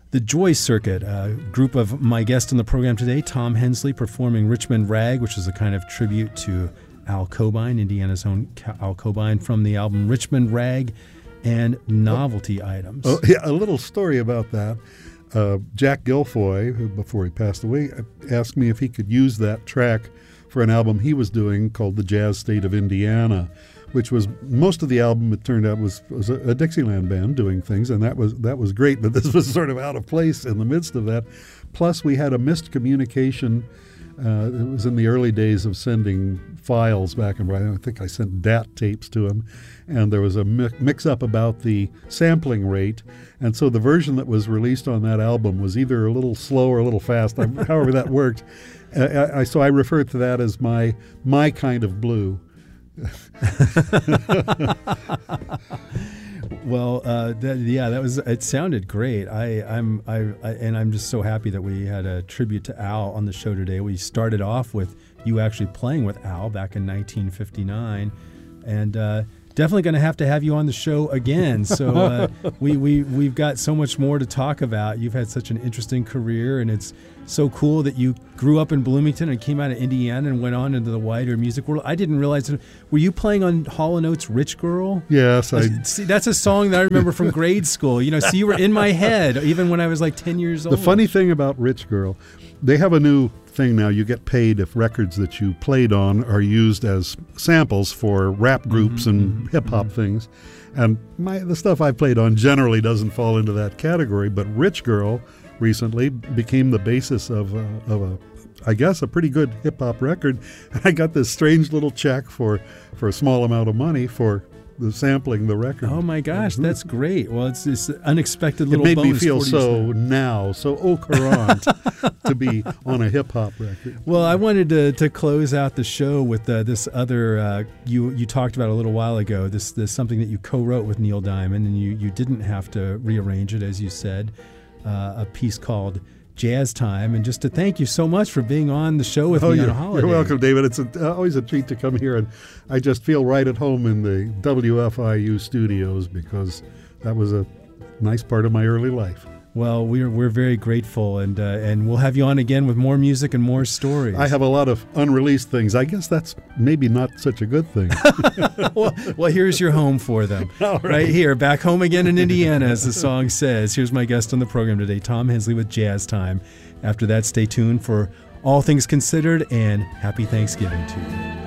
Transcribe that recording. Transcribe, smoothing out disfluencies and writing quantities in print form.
The Joy Circuit, a group of my guests on the program today, Tom Hensley performing Richmond Rag, which is a kind of tribute to Al Cobain, Indiana's own Al Cobain, from the album Richmond Rag and Novelty Items. Oh, yeah, a little story about that. Jack Guilfoyle, who before he passed away, asked me if he could use that track for an album he was doing called The Jazz State of Indiana, which was most of the album, it turned out, was a Dixieland band doing things, and that was great, but this was sort of out of place in the midst of that. Plus, we had a missed communication. It was in the early days of sending files back and forth. I think I sent DAT tapes to him, and there was a mix-up about the sampling rate, and so the version that was released on that album was either a little slow or a little fast, however that worked. So I refer to that as my kind of blue. Well, that was. It sounded great. I'm just so happy that we had a tribute to Al on the show today. We started off with you actually playing with Al back in 1959, and definitely going to have you on the show again. So we've got so much more to talk about. You've had such an interesting career, and it's so cool that you grew up in Bloomington and came out of Indiana and went on into the wider music world. I didn't realize it. Were you playing on Hall & Oates' Rich Girl? Yes. See, that's a song that I remember from grade school. So you were in my head even when I was like 10 years old. The funny thing about Rich Girl, they have a new thing now. You get paid if records that you played on are used as samples for rap groups and hip-hop things. And the stuff I played on generally doesn't fall into that category, but Rich Girl recently became the basis of a pretty good hip-hop record. And I got this strange little check for a small amount of money for the sampling the record. Oh my gosh, that's great. Well, it's this unexpected little bonus. It made me feel so au courant to be on a hip-hop record. Well, I wanted to close out the show with this other, you talked about a little while ago, this something that you co-wrote with Neil Diamond, and you didn't have to rearrange it, as you said, a piece called Jazz Time, and just to thank you so much for being on the show with me on a holiday. You're welcome, David. It's always a treat to come here, and I just feel right at home in the WFIU studios because that was a nice part of my early life. Well, we're very grateful, and we'll have you on again with more music and more stories. I have a lot of unreleased things. I guess that's maybe not such a good thing. well, here's your home for them. Right here, back home again in Indiana, as the song says. Here's my guest on the program today, Tom Hensley with Jazz Time. After that, stay tuned for All Things Considered, and happy Thanksgiving to you.